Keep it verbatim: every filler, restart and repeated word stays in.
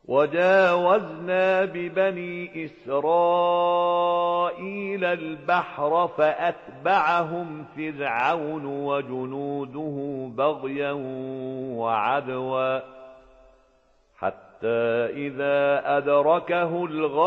وجاوزنا ببني إسرائيل البحر فأتبعهم فرعون وجنوده بغيا وعدوا حتى إذا أدركه الغرق